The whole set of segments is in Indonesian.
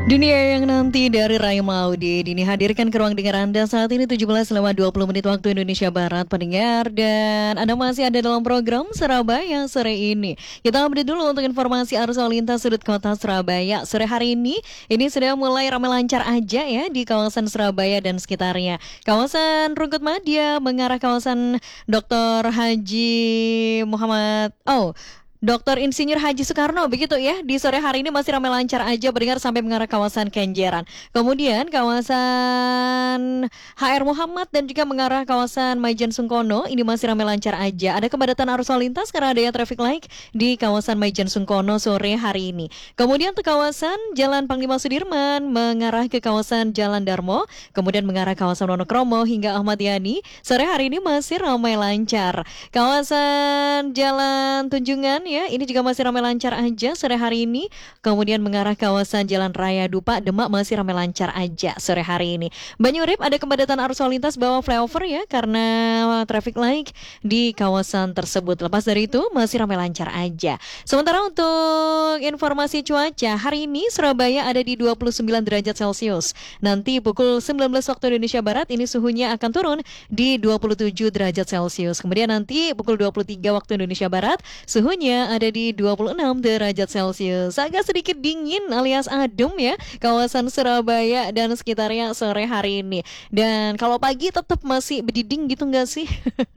Dunia yang nanti dari Ray Maudi Dini hadirkan ke ruang dengar Anda saat ini 17:20 waktu Indonesia Barat pendengar. Dan Anda masih ada dalam program Surabaya sore ini. Kita update dulu untuk informasi arus lalu lintas sudut kota Surabaya sore hari ini. Ini sudah mulai ramai lancar aja ya di kawasan Surabaya dan sekitarnya. Kawasan Rungkut Madya mengarah kawasan Dr. Haji Muhammad Dr. Insinyur Haji Soekarno begitu ya. Di sore hari ini masih ramai lancar aja berdengar sampai mengarah kawasan Kenjeran. Kemudian kawasan HR Muhammad dan juga mengarah kawasan Maijen Sungkono ini masih ramai lancar aja. Ada kepadatan arus lalu lintas karena adanya traffic light di kawasan Maijen Sungkono sore hari ini. Kemudian untuk kawasan Jalan Panglima Sudirman mengarah ke kawasan Jalan Darmo, kemudian mengarah kawasan Wonokromo hingga Ahmad Yani sore hari ini masih ramai lancar. Kawasan Jalan Tunjungan ya, ini juga masih ramai lancar aja sore hari ini. Kemudian mengarah kawasan Jalan Raya Dupa Demak masih ramai lancar aja sore hari ini. Banyurip ada kepadatan arus lalu lintas bawah flyover ya karena traffic light di kawasan tersebut. Lepas dari itu masih ramai lancar aja. Sementara untuk informasi cuaca, hari ini Surabaya ada di 29 derajat Celcius. Nanti pukul 19 waktu Indonesia Barat ini suhunya akan turun di 27 derajat Celcius. Kemudian nanti pukul 23 waktu Indonesia Barat suhunya ada di 26 derajat Celcius. Agak sedikit dingin alias adem ya kawasan Surabaya dan sekitarnya sore hari ini. Dan kalau pagi tetap masih berdiding gitu nggak sih?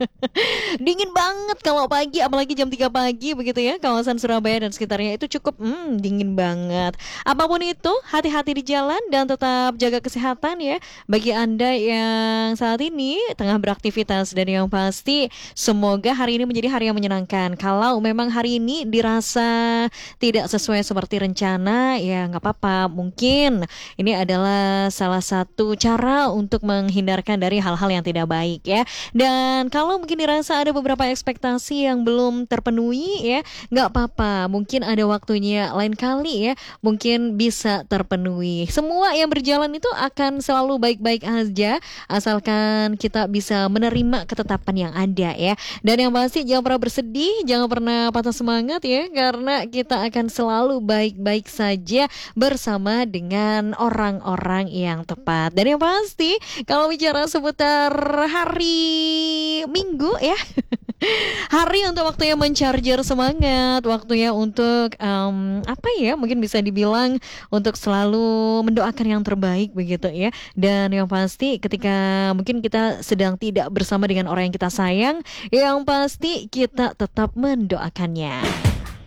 Dingin banget kalau pagi, apalagi jam 3 pagi begitu ya. Kawasan Surabaya dan sekitarnya itu cukup dingin banget. Apapun itu, hati-hati di jalan dan tetap jaga kesehatan ya. Bagi Anda yang saat ini tengah beraktivitas, dan yang pasti semoga hari ini menjadi hari yang menyenangkan. Kalau memang hari ini dirasa tidak sesuai seperti rencana, ya nggak apa-apa. Mungkin ini adalah salah satu cara untuk menghindarkan dari hal-hal yang tidak baik ya. Dan kalau mungkin dirasa ada beberapa ekspektasi yang belum terpenuhi ya, nggak apa-apa. Mungkin ada waktunya lain kali ya, mungkin bisa terpenuhi. Semua yang berjalan itu akan selalu baik-baik aja, asalkan kita bisa menerima ketetapan yang ada ya. Dan yang pasti jangan pernah bersedih, jangan pernah patah semangat ya, karena kita akan selalu baik-baik saja bersama dengan orang-orang yang tepat. Dan yang pasti kalau bicara seputar hari Minggu ya, hari untuk waktunya mencarger semangat, waktunya untuk mungkin bisa dibilang untuk selalu mendoakan yang terbaik begitu ya. Dan yang pasti ketika mungkin kita sedang tidak bersama dengan orang yang kita sayang, yang pasti kita tetap mendoakannya.